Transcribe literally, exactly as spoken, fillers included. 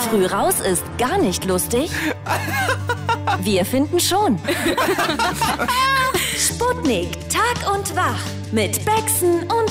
Früh raus ist gar nicht lustig? Wir finden schon. Sputnik, Tag und Wach mit Bexen und